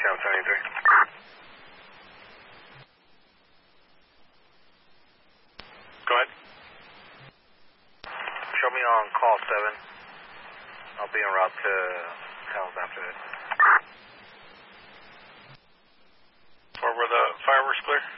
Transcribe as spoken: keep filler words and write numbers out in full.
seven seventy-three. Go ahead. Show me on call seven. I'll be en route to Hells after this. Where were the fireworks clear?